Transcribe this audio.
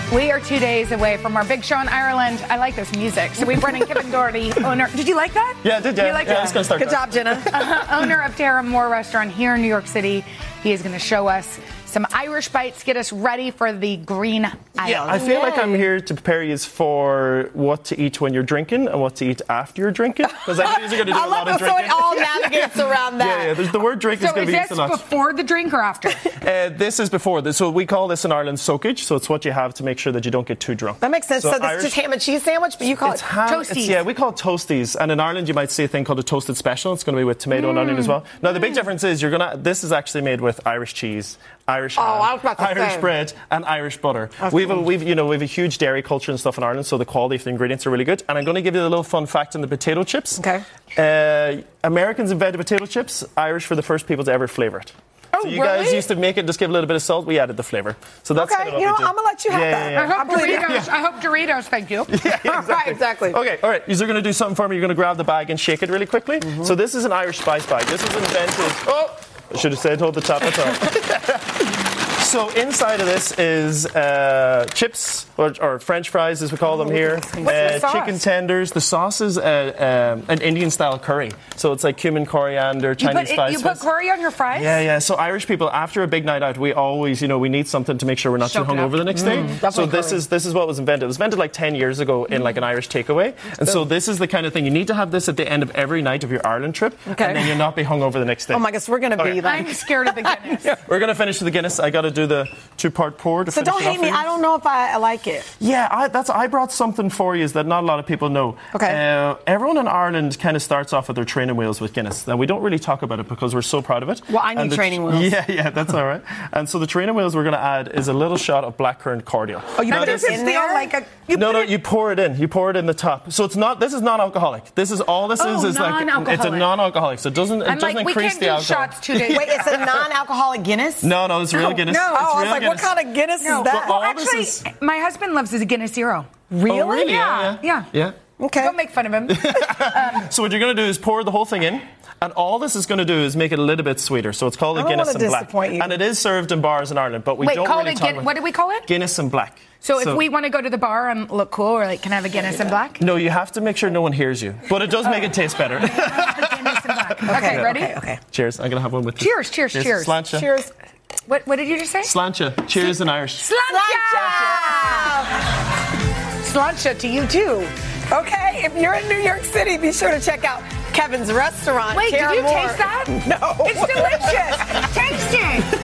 We are 2 days away from our big show in Ireland. I like this music. So we brought in Kevin Doherty, owner. Did you like that? Yeah, I did. Yeah, you like I was going to start. Good job, Jenna. Owner of Tara Moore Restaurant here in New York City. He is going to show us some Irish bites, get us ready for the Green Isle. Yeah, I feel like I'm here to prepare you for what to eat when you're drinking and what to eat after you're drinking. Because I know you're going to do a lot of drinking. So it all navigates around that. Yeah. The word drink is going to be used a lot. So is this before the drink or after? This is before. So we call this in Ireland soakage. So it's what you have to make sure that you don't get too drunk. That makes sense. So this Irish, is just ham and cheese sandwich, but you call it toasties. Yeah, we call it toasties. And in Ireland, you might see a thing called a toasted special. It's going to be with tomato and onion as well. Now, the big difference is this is actually made with Irish cheese, Irish ham, Irish bread, and Irish butter. We've a huge dairy culture and stuff in Ireland, so the quality of the ingredients are really good. And I'm going to give you a little fun fact on the potato chips. Okay. Americans invented potato chips. Irish were the first people to ever flavour it. Oh, so you guys used to make it, just give a little bit of salt. We added the flavour. So that's okay. Kind of what we do. I'm gonna let you have that. Yeah. I hope Doritos. Thank you. Right, exactly. Okay, all right. You're going to do something for me. You're going to grab the bag and shake it really quickly. Mm-hmm. So this is an Irish spice bag. This was invented. Oh, I should have said hold the top. That's all right. So inside of this is chips, or French fries as we call them here. What's the sauce? Chicken tenders. The sauce is an Indian-style curry. So it's like cumin, coriander, Chinese spices. You put curry on your fries? Yeah. So Irish people, after a big night out, we always, we need something to make sure we're not too hungover the next day. So this is what was invented. It was invented like 10 years ago in like an Irish takeaway. And so this is the kind of thing, you need to have this at the end of every night of your Ireland trip. Okay. And then you'll not be hungover the next day. Oh my gosh, we're going to be like... I'm scared of the Guinness. We're going to finish with the Guinness. I got to do the two-part pour to so finish it off. So don't hate me. I don't know if I like it. Yeah, I brought something for you that not a lot of people know. Okay. Everyone in Ireland kind of starts off with their training wheels with Guinness. Now, we don't really talk about it because we're so proud of it. Well, I need training wheels. Yeah, that's all right. And so the training wheels we're going to add is a little shot of blackcurrant cordial. Oh, you put this in there? You pour it in. You pour it in the top. So this is non-alcoholic. This is all this is like it's a non-alcoholic. So it doesn't increase the alcohol. Shots 2 days. Wait, it's a non-alcoholic Guinness? No, it's real Guinness. No. I was like, what kind of Guinness is that? Well, actually, my husband loves his Guinness Zero. Really? Oh, really? Yeah. Okay. Don't make fun of him. So what you're going to do is pour the whole thing in. And all this is going to do is make it a little bit sweeter. So it's called a Guinness and Black. You. And it is served in bars in Ireland, but we don't really talk about it. What do we call it? Guinness and Black. So if we want to go to the bar and look cool, or like, can I have a Guinness and Black? No, you have to make sure no one hears you. But it does make it taste better. Guinness and Black. Okay, ready? Okay. Cheers. I'm going to have one with you. Cheers. Sláinte. Cheers. What did you just say? Sláinte. Cheers in Irish. Sláinte to you too. Okay, if you're in New York City, be sure to check out Kevin's restaurant. Wait, Tara did you Moore. taste that? No. It's delicious. Taste it.